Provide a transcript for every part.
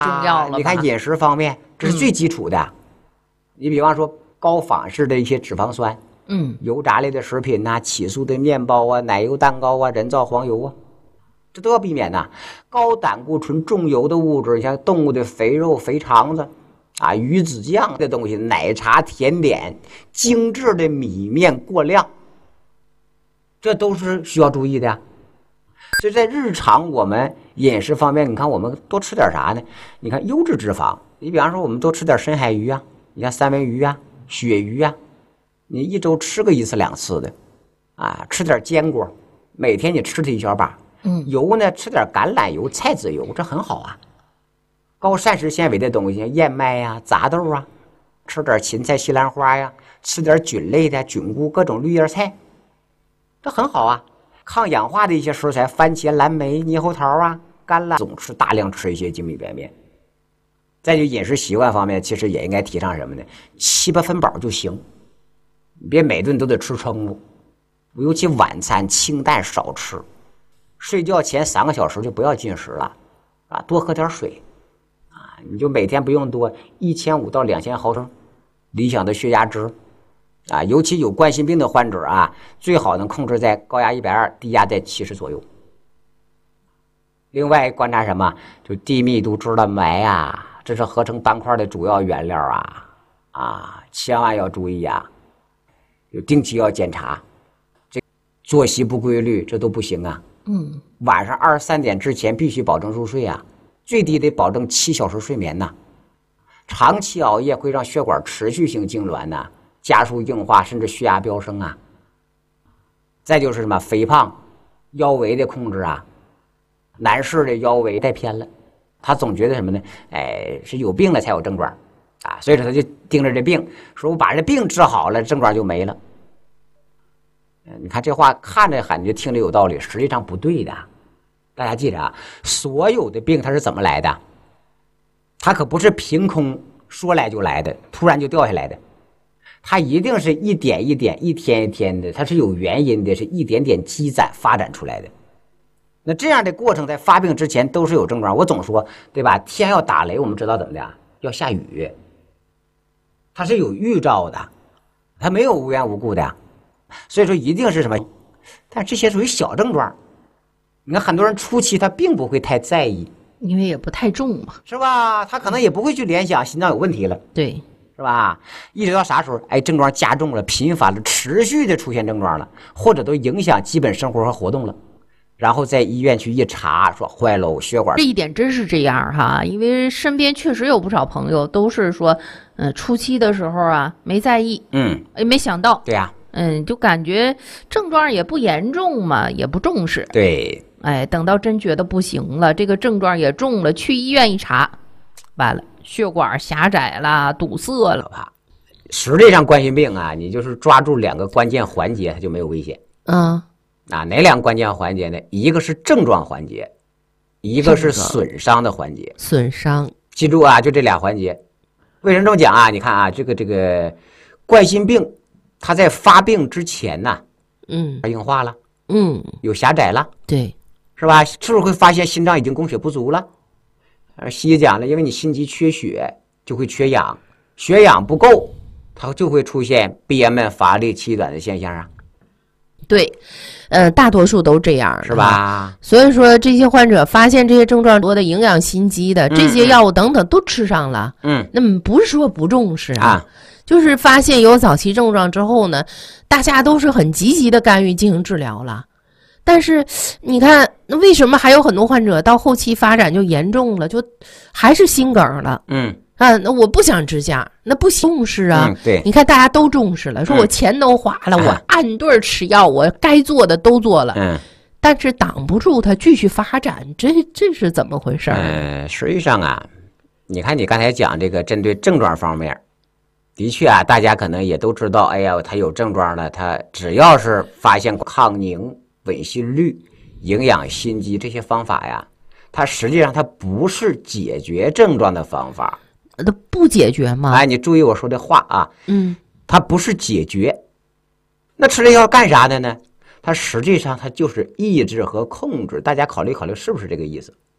重要了吧。 你看饮食方面，这是最基础的。你比方说高仿式的一些脂肪酸，油炸类的食品呐、起酥的面包啊、奶油蛋糕啊、人造黄油啊，这都要避免呐。高胆固醇、重油的物质，像动物的肥肉、肥肠子啊、鱼子酱的东西、奶茶、甜点、精致的米面过量，这都是需要注意的呀。所以在日常我们饮食方面，你看我们多吃点啥呢？你看优质脂肪，你比方说我们多吃点深海鱼啊，你看三文鱼啊、鳕鱼啊，你一周吃个1次2次的，啊，吃点坚果，每天你吃它一小把。油呢，吃点橄榄油、菜籽油，这很好啊。高膳食纤维的东西，像燕麦呀、杂豆啊，吃点芹菜、西兰花呀，吃点菌类的菌菇、各种绿叶菜，这很好啊。抗氧化的一些食材，番茄、蓝莓、猕猴桃啊、甘蓝，总是大量吃一些精米白面。再就饮食习惯方面，其实也应该提倡什么呢？7、8分饱就行，你别每顿都得吃撑了。尤其晚餐清淡少吃，睡觉前3个小时就不要进食了，啊，多喝点水，啊，你就每天不用多1500到2000毫升理想的血压值。啊，尤其有冠心病的患者啊，最好能控制在高压120，低压在70左右。另外观察什么？就低密度脂蛋白啊，这是合成斑块的主要原料啊，千万要注意啊，有定期要检查。这作息不规律，这都不行啊。晚上23点之前必须保证入睡啊，最低得保证7小时睡眠呐。长期熬夜会让血管持续性痉挛呐。加速硬化，甚至血压飙升啊！再就是什么肥胖、腰围的控制啊，男士的腰围带偏了，他总觉得什么呢？哎，是有病了才有症状啊，所以说他就盯着这病，说我把这病治好了，症状就没了。你看这话看着感觉听着有道理，实际上不对的。大家记着啊，所有的病它是怎么来的？它可不是凭空说来就来的，突然就掉下来的。它一定是一点一点、一天一天的，它是有原因的，是一点点积攒发展出来的。那这样的过程在发病之前都是有症状。我总说，对吧？天要打雷，我们知道怎么的，要下雨，它是有预兆的，它没有无缘无故的。所以说一定是什么？但这些属于小症状。你看很多人初期他并不会太在意， 因为也不太重嘛， 是吧？他可能也不会去联想心脏有问题了。 对。 是吧？一直到啥时候？哎，症状加重了，频繁了，持续的出现症状了，或者都影响基本生活和活动了，然后在医院去一查，说坏喽，血管。 这一点真是这样哈，因为身边确实有不少朋友都是说，初期的时候啊没在意，也没想到， 对呀， 就感觉症状也不严重嘛，也不重视， 对， 哎，等到真觉得不行了，这个症状也重了，去医院一查，完了。血管狭窄了，堵塞了。 实际上冠心病啊，你就是抓住2个关键环节，它就没有危险。哪2个关键环节呢？一个是症状环节，一个是损伤的环节。 损伤， 记住啊，就这2环节。为什么这么讲啊？你看啊，这个冠心病，它在发病之前呢，硬化了，有狭窄了， 对， 是吧？是不是会发现心脏已经供血不足了？西医讲了，因为你心肌缺血就会缺氧，血氧不够，它就会出现憋闷、乏力、气短的现象啊。 对，大多数都这样， 是吧？ 所以说这些患者发现这些症状多的营养心肌的这些药物等等都吃上了，那么不是说不重视啊，就是发现有早期症状之后呢，大家都是很积极的干预进行治疗了。但是你看，那为什么还有很多患者到后期发展就严重了，就还是心梗了？那我不想支架，那不重视啊。 对， 你看大家都重视了，说我钱都花了，我按对吃药，我该做的都做了，但是挡不住它继续发展，这是怎么回事？ 实际上啊，你看你刚才讲这个针对症状方面，的确啊，大家可能也都知道，哎呀，他有症状了，他只要是发现抗凝、稳心率、营养心肌这些方法呀，它实际上它不是解决症状的方法。 它不解决吗？ 哎，你注意我说的话啊，它不是解决。那吃这药干啥的呢？它实际上它就是抑制和控制。大家考虑考虑是不是这个意思？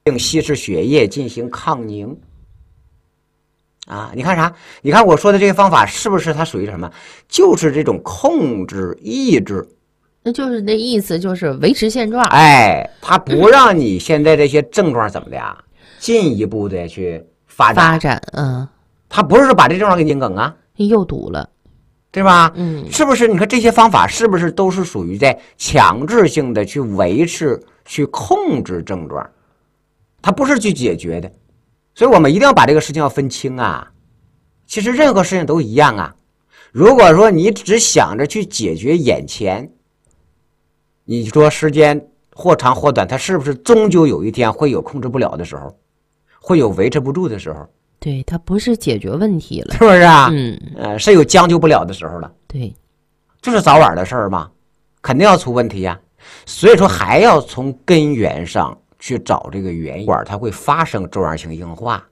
并稀释血液进行抗凝。啊，你看啥？你看我说的这个方法是不是它属于什么？就是这种控制抑制。 那就是那意思，就是维持现状。 哎，它不让你现在这些症状怎么的呀，进一步的去发展。它不是把这症状给拧梗啊， 又堵了， 对吧？是不是？你看这些方法是不是都是属于在强制性的去维持、去控制症状？它不是去解决的。所以我们一定要把这个事情要分清啊。其实任何事情都一样啊。如果说你只想着去解决眼前，你说时间或长或短，它是不是终究有一天会有控制不了的时候，会有维持不住的时候？ 对，它不是解决问题了， 是不是啊？是有将就不了的时候了。 对， 就是早晚的事儿嘛，肯定要出问题呀。所以说还要从根源上去找这个原因，它会发生周样性硬化。